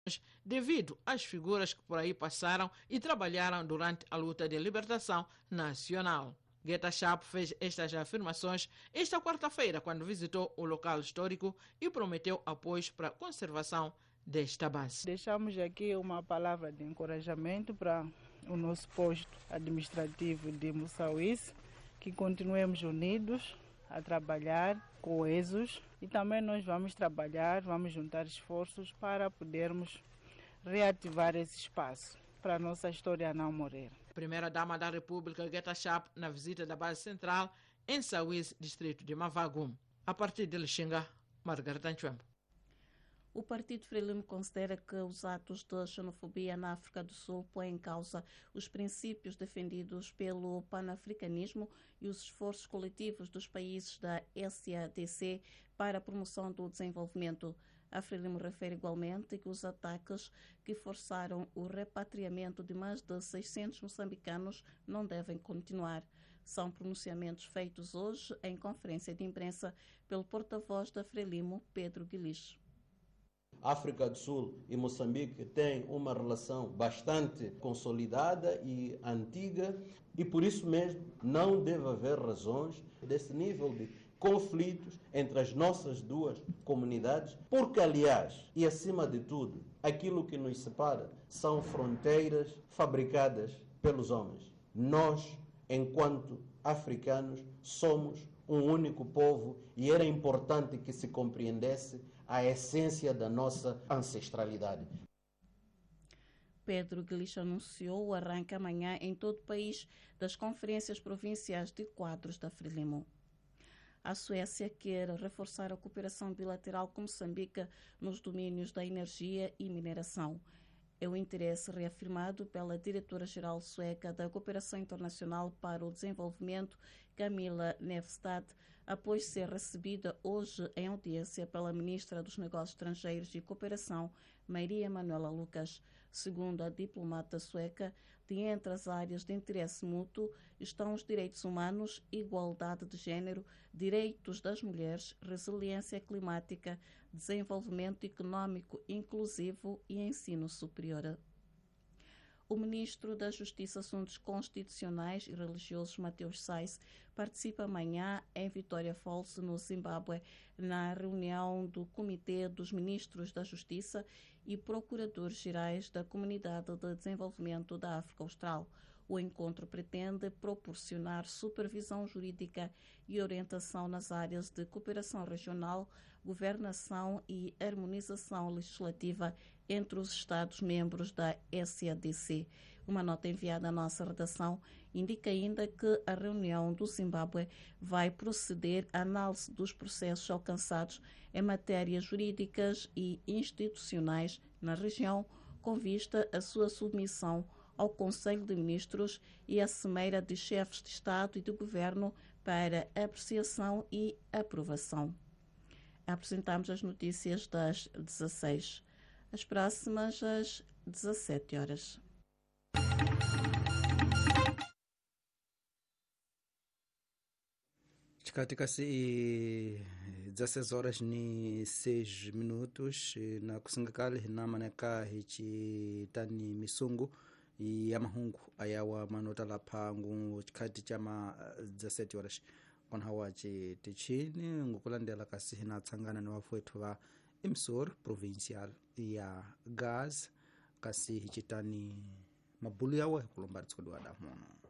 devido às figuras que por aí passaram e trabalharam durante a luta de libertação nacional. Getachapo fez estas afirmações esta quarta-feira quando visitou o local histórico e prometeu apoios para a conservação desta base. Deixamos aqui uma palavra de encorajamento para o nosso posto administrativo de Moçauíce, que continuemos unidos a trabalhar, coesos, e também nós vamos trabalhar, vamos juntar esforços para podermos reativar esse espaço, para a nossa história não morrer. Primeira-Dama da República, Getachapo, na visita da base central em Sauís, distrito de Mavagum. A partir de Lixinga, Margarita Anchuembo. O Partido Frelimo considera que os atos de xenofobia na África do Sul põem em causa os princípios defendidos pelo panafricanismo e os esforços coletivos dos países da SADC para a promoção do desenvolvimento. A Frelimo refere igualmente que os ataques que forçaram o repatriamento de mais de 600 moçambicanos não devem continuar. São pronunciamentos feitos hoje em conferência de imprensa pelo porta-voz da Frelimo, Pedro Guilherme. África do Sul e Moçambique têm uma relação bastante consolidada e antiga e por isso mesmo não deve haver razões desse nível de conflitos entre as nossas duas comunidades, porque aliás, e acima de tudo, aquilo que nos separa são fronteiras fabricadas pelos homens. Nós, enquanto africanos, somos um único povo e era importante que se compreendesse a essência da nossa ancestralidade. Pedro Guilherme anunciou o arranque amanhã em todo o país das conferências provinciais de quadros da Frelimo. A Suécia quer reforçar a cooperação bilateral com Moçambique nos domínios da energia e mineração. É o interesse reafirmado pela diretora-geral sueca da Cooperação Internacional para o Desenvolvimento, Camilla Nevstad, após ser recebida hoje em audiência pela ministra dos Negócios Estrangeiros e Cooperação, Maria Manuela Lucas. Segundo a diplomata sueca, de entre as áreas de interesse mútuo estão os direitos humanos, igualdade de género, direitos das mulheres, resiliência climática, desenvolvimento econômico inclusivo e ensino superior. O ministro da Justiça, Assuntos Constitucionais e Religiosos, Mateus Sais, participa amanhã em Vitória Falls, no Zimbábue, na reunião do Comitê dos Ministros da Justiça e Procuradores-Gerais da Comunidade de Desenvolvimento da África Austral. O encontro pretende proporcionar supervisão jurídica e orientação nas áreas de cooperação regional, governação e harmonização legislativa entre os Estados-membros da SADC. Uma nota enviada à nossa redação indica ainda que a reunião do Zimbábue vai proceder à análise dos processos alcançados em matérias jurídicas e institucionais na região, com vista à sua submissão ao Conselho de Ministros e à Cimeira de Chefes de Estado e de Governo para apreciação e aprovação. Apresentamos as notícias das 16. As próximas às 17 horas. Katika 16 horas ni 6 minutos na kusingakali na maneka hichi tani misungu ya mahungu ayawa manota la pangu chikati chama 17 horas kon hawachi tichini ngukulandela kasi hina tsangana na wafuetu wa emissor provincial ya gaz kasi hichi tani mabulu yawa kulomba tsukodwa da mono.